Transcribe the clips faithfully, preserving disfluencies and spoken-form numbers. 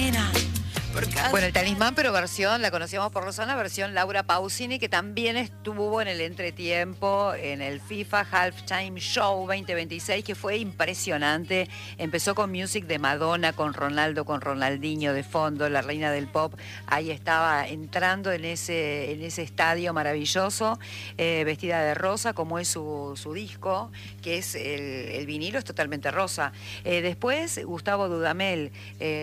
camina. Bueno, el Talismán, pero versión, la conocíamos por Rosana, versión Laura Pausini, que también estuvo en el entretiempo, en el FIFA Halftime Show veinte veintiséis, que fue impresionante. Empezó con music de Madonna, con Ronaldo, con Ronaldinho de fondo, la reina del pop. Ahí estaba entrando en ese, en ese estadio maravilloso, eh, vestida de rosa, como es su, su disco, que es el, el vinilo, es totalmente rosa. Eh, después, Gustavo Dudamel,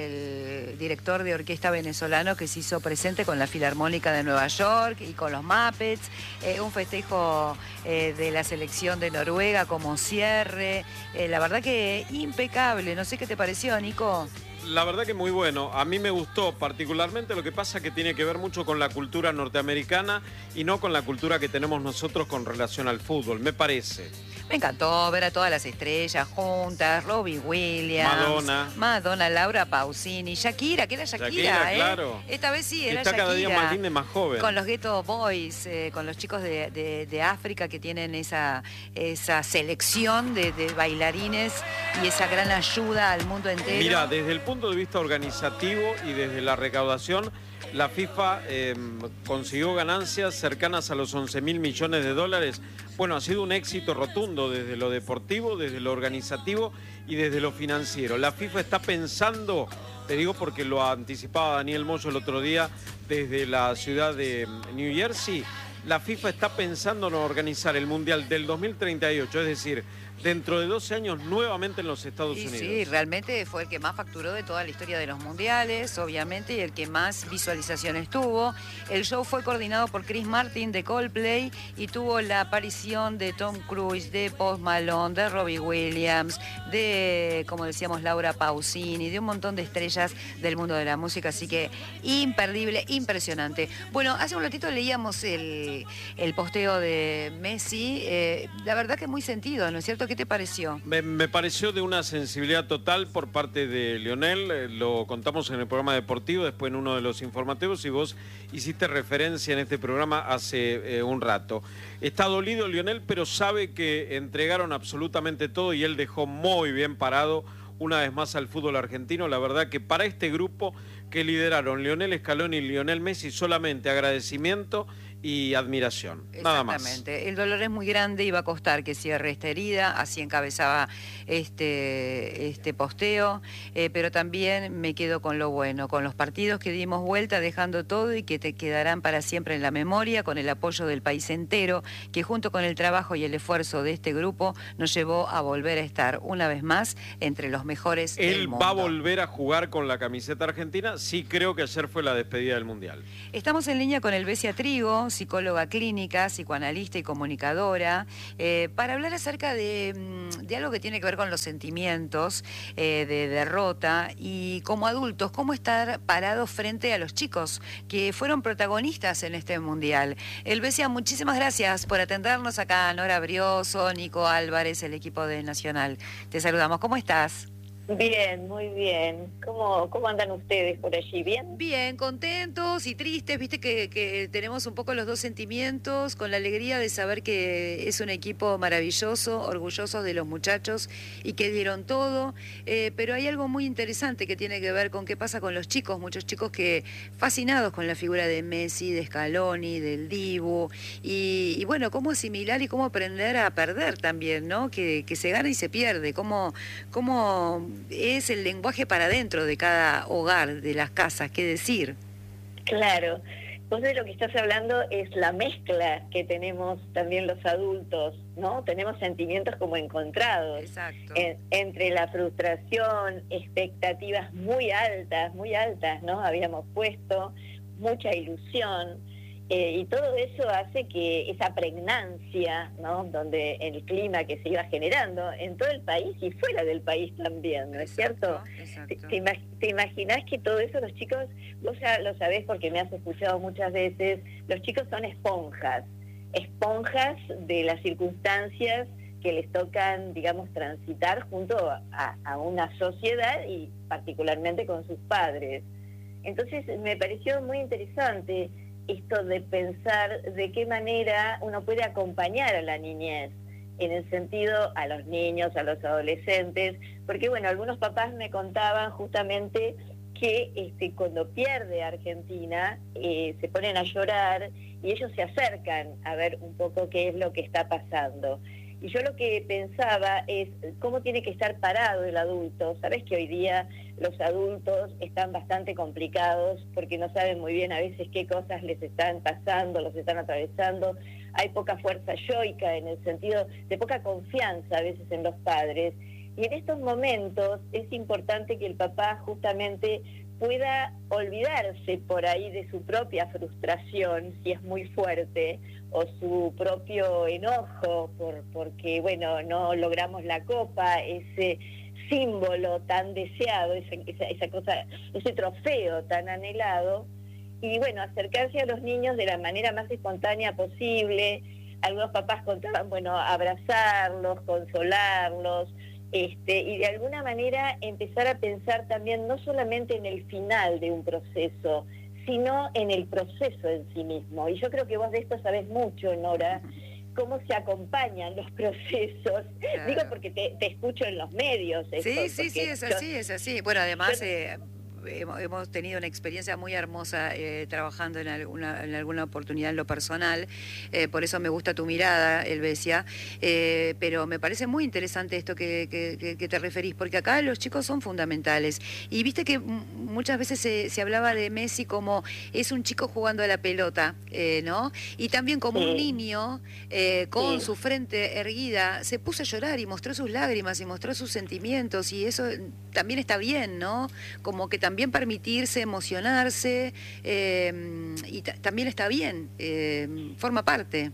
el director de orquesta venezolano, que se hizo presente con la Filarmónica de Nueva York y con los Muppets, eh, un festejo eh, de la selección de Noruega como cierre, eh, la verdad que impecable. No sé qué te pareció, Nico. La verdad que muy bueno, a mí me gustó particularmente. Lo que pasa que tiene que ver mucho con la cultura norteamericana y no con la cultura que tenemos nosotros con relación al fútbol, me parece. Me encantó ver a todas las estrellas juntas, Robbie Williams, Madonna, Madonna, Laura Pausini, Shakira, que era Shakira, Shakira, ¿eh? Claro. Esta vez sí, era Está Shakira. cada día más linda y más joven. Con los Ghetto Boys, eh, con los chicos de, de, de África que tienen esa, esa selección de, de bailarines y esa gran ayuda al mundo entero. Mira, desde el punto de vista organizativo y desde la recaudación, la FIFA eh, consiguió ganancias cercanas a los once mil millones de dólares. Bueno, ha sido un éxito rotundo desde lo deportivo, desde lo organizativo y desde lo financiero. La FIFA está pensando, te digo porque lo anticipaba Daniel Moyo el otro día desde la ciudad de New Jersey, la FIFA está pensando en organizar el Mundial del dos mil treinta y ocho, es decir, dentro de doce años nuevamente en los Estados y Unidos. Sí, realmente fue el que más facturó de toda la historia de los mundiales, obviamente, y el que más visualizaciones tuvo. El show fue coordinado por Chris Martin de Coldplay y tuvo la aparición de Tom Cruise, de Post Malone, de Robbie Williams, de, como decíamos, Laura Pausini, de un montón de estrellas del mundo de la música, así que imperdible, impresionante. Bueno, hace un ratito leíamos el, el posteo de Messi, eh, la verdad que muy sentido, ¿no es cierto? ¿Qué te pareció? Me, me pareció de una sensibilidad total por parte de Lionel, eh, lo contamos en el programa deportivo, después en uno de los informativos, y vos hiciste referencia en este programa hace eh, un rato. Está dolido Lionel, pero sabe que entregaron absolutamente todo y él dejó muy bien parado una vez más al fútbol argentino. La verdad que para este grupo que lideraron Lionel Scaloni y Lionel Messi, solamente agradecimiento y admiración, nada más. Exactamente, el dolor es muy grande y va a costar que cierre esta herida, así encabezaba este, este posteo, eh, pero también me quedo con lo bueno, con los partidos que dimos vuelta dejando todo y que te quedarán para siempre en la memoria, con el apoyo del país entero, que junto con el trabajo y el esfuerzo de este grupo nos llevó a volver a estar una vez más entre los mejores Él del mundo. va a volver a jugar con la camiseta argentina, sí creo que ayer fue la despedida del Mundial. Estamos en línea con Elvesia Trigo, psicóloga clínica, psicoanalista y comunicadora, eh, para hablar acerca de, de algo que tiene que ver con los sentimientos eh, de derrota y como adultos, cómo estar parados frente a los chicos que fueron protagonistas en este Mundial. Elvesia, muchísimas gracias por atendernos acá, Nora Brioso, Nico Álvarez, el equipo de Nacional. Te saludamos, ¿cómo estás? Bien, muy bien. ¿Cómo, cómo andan ustedes por allí? ¿Bien? Bien, contentos y tristes, viste que, que tenemos un poco los dos sentimientos, con la alegría de saber que es un equipo maravilloso, orgullosos de los muchachos y que dieron todo, eh, pero hay algo muy interesante que tiene que ver con qué pasa con los chicos, muchos chicos que fascinados con la figura de Messi, de Scaloni, del Dibu, y, y bueno, cómo asimilar y cómo aprender a perder también, ¿no? Que, que se gana y se pierde, cómo, cómo es el lenguaje para dentro de cada hogar, de las casas, qué decir. Claro, vos de lo que estás hablando es la mezcla que tenemos también los adultos, ¿no? Tenemos sentimientos como encontrados. Exacto. En, entre la frustración, expectativas muy altas, muy altas, ¿no? Habíamos puesto mucha ilusión. Eh, y todo eso hace que esa pregnancia, ¿no? Donde el clima que se iba generando en todo el país y fuera del país también, ¿no es cierto? Exacto. ¿Te, te, imag te imaginás que todo eso los chicos, vos ya lo sabés porque me has escuchado muchas veces, los chicos son esponjas, esponjas de las circunstancias que les tocan, digamos, transitar junto a, a una sociedad y particularmente con sus padres. Entonces me pareció muy interesante esto de pensar de qué manera uno puede acompañar a la niñez, en el sentido a los niños, a los adolescentes, porque bueno, algunos papás me contaban justamente que este, cuando pierde Argentina eh, se ponen a llorar y ellos se acercan a ver un poco qué es lo que está pasando. Y yo lo que pensaba es cómo tiene que estar parado el adulto. Sabes que hoy día los adultos están bastante complicados porque no saben muy bien a veces qué cosas les están pasando, los están atravesando. Hay poca fuerza yoica en el sentido de poca confianza a veces en los padres. Y en estos momentos es importante que el papá justamente pueda olvidarse por ahí de su propia frustración, si es muy fuerte, o su propio enojo por porque, bueno, no logramos la copa, ese símbolo tan deseado, esa, esa, esa cosa, ese trofeo tan anhelado, y bueno, acercarse a los niños de la manera más espontánea posible. Algunos papás contaban, bueno, abrazarlos, consolarlos, Este, y de alguna manera empezar a pensar también no solamente en el final de un proceso, sino en el proceso en sí mismo. Y yo creo que vos de esto sabés mucho, Nora, cómo se acompañan los procesos. Claro. Digo porque te, te escucho en los medios. Esto, sí, sí, sí, es así, yo, es así. Bueno, además... Yo, eh... hemos tenido una experiencia muy hermosa eh, trabajando en alguna, en alguna oportunidad en lo personal, eh, por eso me gusta tu mirada, Helvecia, eh, pero me parece muy interesante esto que, que, que te referís, porque acá los chicos son fundamentales, y viste que muchas veces se, se hablaba de Messi como es un chico jugando a la pelota, eh, ¿no? Y también como sí. un niño eh, con sí. su frente erguida, se puso a llorar y mostró sus lágrimas y mostró sus sentimientos, y eso también está bien, ¿no? Como que también permitirse emocionarse, eh, y también está bien, eh, forma parte.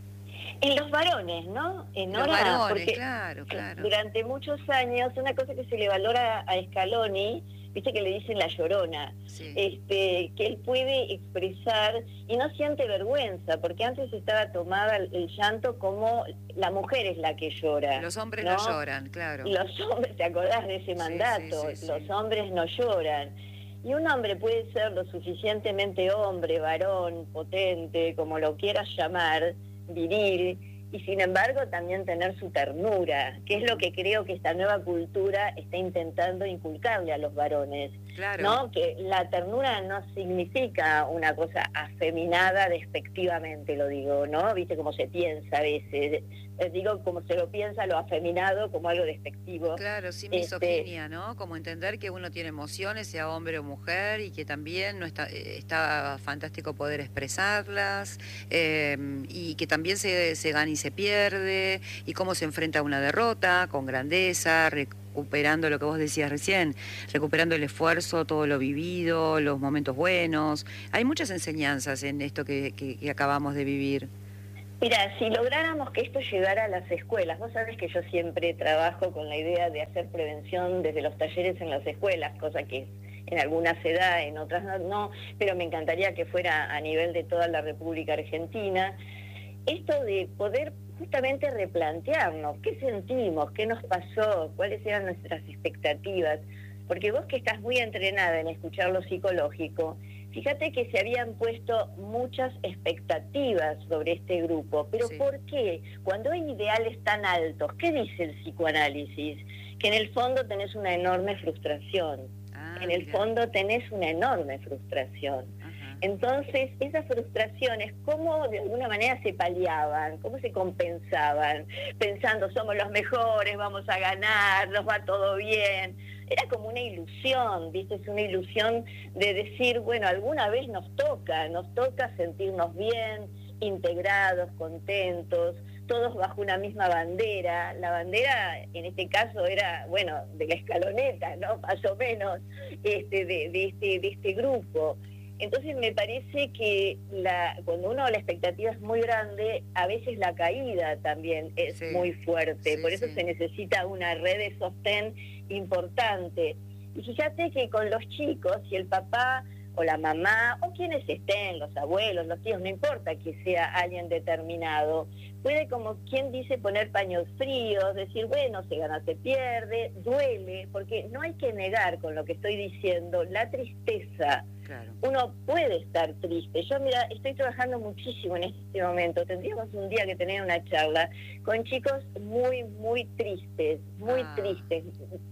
En los varones, ¿no? En los hora, varones, porque claro, claro. Durante muchos años, una cosa que se le valora a Scaloni, viste que le dicen la llorona, sí. este, que él puede expresar y no siente vergüenza, porque antes estaba tomada el, el llanto como la mujer es la que llora. Los hombres no, no lloran, claro. Los hombres, ¿te acordás de ese mandato? Sí, sí, sí, los sí. hombres no lloran. Y un hombre puede ser lo suficientemente hombre, varón, potente, como lo quieras llamar, viril, y sin embargo también tener su ternura, que es lo que creo que esta nueva cultura está intentando inculcarle a los varones. Claro. ¿No? Que la ternura no significa una cosa afeminada despectivamente, lo digo, ¿no? Viste cómo se piensa a veces, digo como se lo piensa lo afeminado como algo despectivo. Claro, sin misoginia, este... ¿no? Como entender que uno tiene emociones, sea hombre o mujer, y que también no está, está fantástico poder expresarlas, eh, y que también se, se gana y se pierde, y cómo se enfrenta a una derrota con grandeza, recuperando lo que vos decías recién, recuperando el esfuerzo, todo lo vivido, los momentos buenos. Hay muchas enseñanzas en esto que, que, que acabamos de vivir. Mira, si lográramos que esto llegara a las escuelas, vos sabés que yo siempre trabajo con la idea de hacer prevención desde los talleres en las escuelas, cosa que en algunas se da, en otras no, no, pero me encantaría que fuera a nivel de toda la República Argentina. Esto de poder justamente replantearnos qué sentimos, qué nos pasó, cuáles eran nuestras expectativas, porque vos que estás muy entrenada en escuchar lo psicológico, fíjate que se habían puesto muchas expectativas sobre este grupo, pero sí. ¿Por qué? Cuando hay ideales tan altos, ¿qué dice el psicoanálisis? Que en el fondo tenés una enorme frustración, ah, en el mira. fondo tenés una enorme frustración. Entonces, esas frustraciones, ¿cómo de alguna manera se paliaban? ¿Cómo se compensaban? Pensando, somos los mejores, vamos a ganar, nos va todo bien. Era como una ilusión, ¿viste? Es una ilusión de decir, bueno, alguna vez nos toca, nos toca sentirnos bien, integrados, contentos, todos bajo una misma bandera. La bandera, en este caso, era, bueno, de la escaloneta, ¿no? Más o menos, este, de, de, este, de este grupo. Entonces me parece que la, cuando uno la expectativa es muy grande, a veces la caída también es sí, muy fuerte, sí, por eso sí. se necesita una red de sostén importante. Y fíjate que con los chicos, si el papá o la mamá, o quienes estén, los abuelos, los tíos, no importa que sea alguien determinado, puede, como quien dice, poner paños fríos, decir, bueno, se gana, se pierde, duele, porque no hay que negar con lo que estoy diciendo la tristeza. Claro. Uno puede estar triste. Yo, mira, estoy trabajando muchísimo en este momento. Tendríamos un día que tener una charla con chicos muy, muy tristes, muy ah. tristes, ch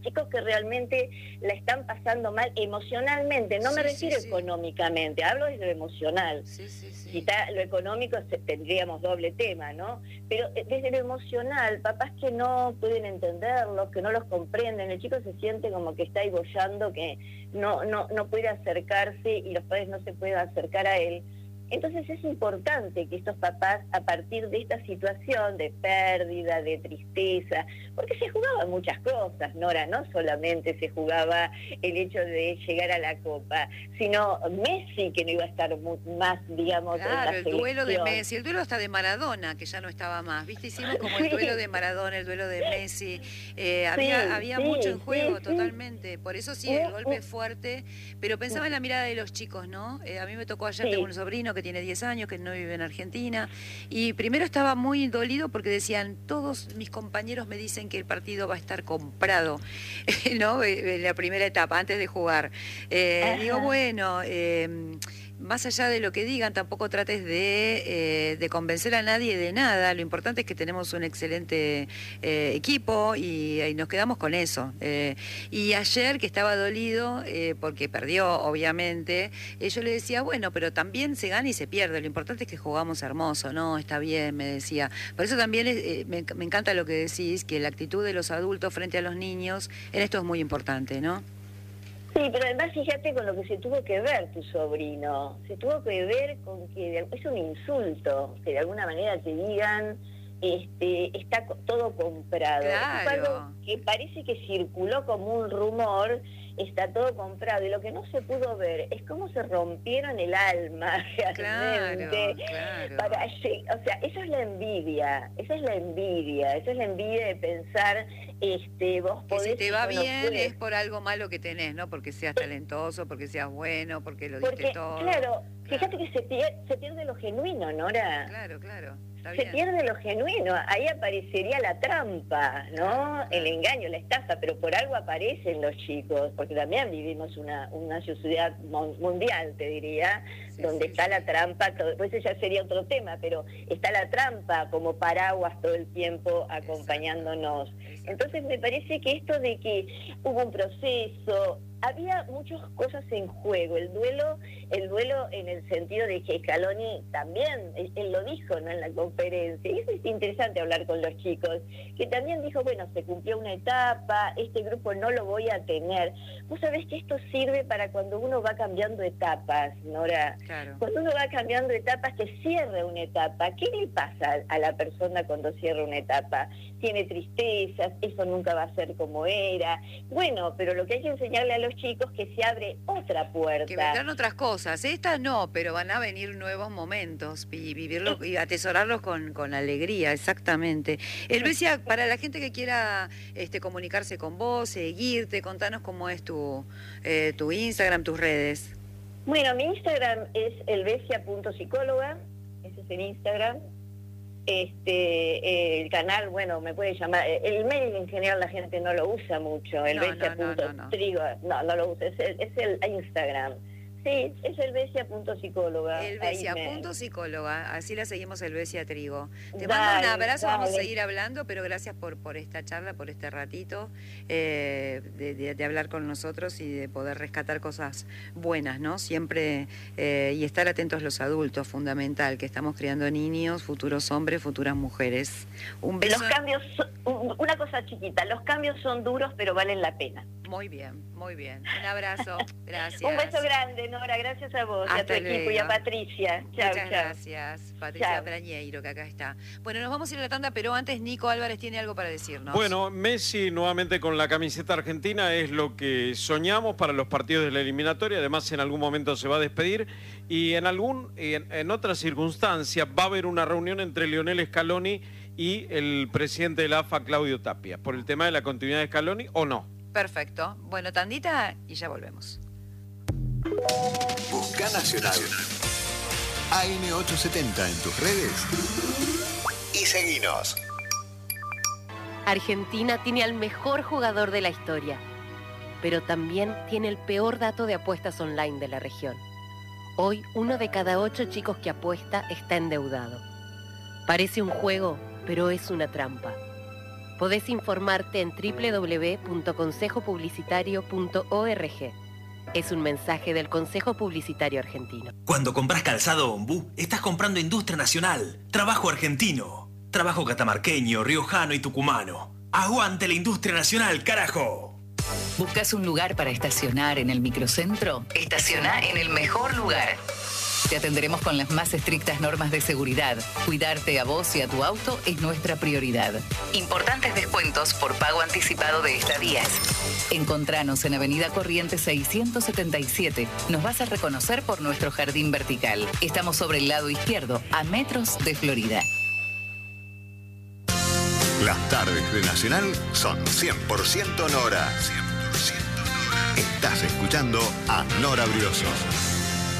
chicos que realmente la están pasando mal emocionalmente, no Sí, me sí, refiero sí. económicamente, hablo de lo emocional. Sí, sí, sí. Quizá lo económico se- tendríamos doble tema, ¿no? Pero eh, desde lo emocional, papás que no pueden entenderlos, que no los comprenden, el chico se siente como que está ahí boyando, que no, no, no puede acercarse y los padres no se pueden acercar a él. Entonces es importante que estos papás, a partir de esta situación de pérdida, de tristeza, porque se jugaban muchas cosas, Nora, no solamente se jugaba el hecho de llegar a la Copa, sino Messi, que no iba a estar mu- más, digamos, en la Claro, el duelo de selección. Messi, el duelo hasta de Maradona, que ya no estaba más, ¿viste? Hicimos como el Sí. duelo de Maradona, el duelo de Messi, eh, había, Sí, había sí, mucho en sí, juego, sí. totalmente, por eso sí, el Uh, golpe uh. es fuerte, pero pensaba en la mirada de los chicos, ¿no? Eh, a mí me tocó ayer, Sí. tengo un sobrino que tiene diez años, que no vive en Argentina, y primero estaba muy dolido porque decían, todos mis compañeros me dicen que el partido va a estar comprado, ¿no? En la primera etapa, antes de jugar. Eh, digo, Ajá. bueno, eh, más allá de lo que digan, tampoco trates de, eh, de convencer a nadie de nada. Lo importante es que tenemos un excelente eh, equipo y, y nos quedamos con eso. Eh, y ayer, que estaba dolido, eh, porque perdió, obviamente, eh, yo le decía, bueno, pero también se gana y se pierde. Lo importante es que jugamos hermoso, ¿no? Está bien, me decía. Por eso también eh, me, me encanta lo que decís, que la actitud de los adultos frente a los niños, en esto es muy importante, ¿no? Sí, pero además fíjate con lo que se tuvo que ver tu sobrino. Se tuvo que ver con que de- es un insulto, que de alguna manera te digan, este, está co- todo comprado. Claro. Es algo que parece que circuló como un rumor, está todo comprado. Y lo que no se pudo ver es cómo se rompieron el alma realmente. Claro, claro. Para, lle- o sea, eso es la envidia, esa es la envidia, esa es la envidia de pensar, este, vos Que podés si te y va yo no bien puedo. es por algo malo que tenés, ¿no? Porque seas talentoso, porque seas bueno, porque lo diste Porque, todo. claro, fíjate que se pierde, se pierde lo genuino, Nora. Claro, claro, está Se bien. pierde lo genuino, ahí aparecería la trampa, ¿no? Claro. El engaño, la estafa, pero por algo aparecen los chicos, porque también vivimos una, una sociedad mon- mundial, te diría, Sí, donde sí, está sí. la trampa, todo, pues eso ya sería otro tema, pero está la trampa como paraguas todo el tiempo acompañándonos. Exacto. Entonces me parece que esto de que hubo un proceso, había muchas cosas en juego, el duelo, el duelo en el sentido de que Scaloni también, él, él lo dijo, ¿no?, en la conferencia, y eso es interesante hablar con los chicos, que también dijo, bueno, se cumplió una etapa, este grupo no lo voy a tener. Vos sabés que esto sirve para cuando uno va cambiando etapas, Nora. Claro. Cuando uno va cambiando etapas, que cierre una etapa. ¿Qué le pasa a la persona cuando cierra una etapa? Tiene tristezas, eso nunca va a ser como era. Bueno, pero lo que hay que enseñarle a los chicos es que se abre otra puerta. Que vendrán otras cosas. Estas no, pero van a venir nuevos momentos y vivirlos y atesorarlos con, con alegría, exactamente. Elvesia, para la gente que quiera este, comunicarse con vos, seguirte, contanos cómo es tu, eh, tu Instagram, tus redes. Bueno, mi Instagram es elvesia punto psicóloga, ese es el Instagram. Este, eh, el canal, bueno, me puede llamar, eh, el mail en general la gente no lo usa mucho, elvesia punto trigo, no, no lo usa, es el, es el Instagram. Sí, es elvesia punto psicóloga. Elvesia Ahí me- punto psicóloga, así la seguimos Elvesia Trigo. Te Dale, mando un abrazo, vamos a dale. seguir hablando, pero gracias por, por esta charla, por este ratito, eh, de, de- de hablar con nosotros y de poder rescatar cosas buenas, ¿no? Siempre, eh, y estar atentos los adultos, fundamental, que estamos criando niños, futuros hombres, futuras mujeres. Un beso. Los cambios, son- una cosa chiquita, los cambios son duros pero valen la pena. Muy bien, muy bien. Un abrazo, gracias. Un beso grande, Nora, gracias a vos, y a tu Hasta equipo y a luego. Patricia. Chao, Muchas chao. gracias, Patricia Chao. Brañeiro, que acá está. Bueno, nos vamos a ir a la tanda, pero antes Nico Álvarez tiene algo para decirnos. Bueno, Messi nuevamente con la camiseta argentina es lo que soñamos para los partidos de la eliminatoria. Además, en algún momento se va a despedir y en algún en, en otra circunstancia va a haber una reunión entre Lionel Scaloni y el presidente de la A F A, Claudio Tapia, por el tema de la continuidad de Scaloni o no. Perfecto. Bueno, tandita y ya volvemos. Busca Nacional. A M ochocientos setenta en tus redes. Y seguinos. Argentina tiene al mejor jugador de la historia, pero también tiene el peor dato de apuestas online de la región. Hoy, uno de cada ocho chicos que apuesta está endeudado. Parece un juego, pero es una trampa. Podés informarte en doble u doble u doble u punto consejo publicitario punto org. Es un mensaje del Consejo Publicitario Argentino. Cuando compras calzado Ombú, estás comprando industria nacional, trabajo argentino, trabajo catamarqueño, riojano y tucumano. ¡Aguante la industria nacional, carajo! ¿Buscas un lugar para estacionar en el microcentro? Estaciona en el mejor lugar. Te atenderemos con las más estrictas normas de seguridad. Cuidarte a vos y a tu auto es nuestra prioridad. Importantes descuentos por pago anticipado de estadías. Encontranos en Avenida Corrientes seiscientos setenta y siete. Nos vas a reconocer por nuestro jardín vertical. Estamos sobre el lado izquierdo, a metros de Florida. Las tardes de Nacional son cien por ciento Nora. cien por ciento Nora. Estás escuchando a Nora Briosos.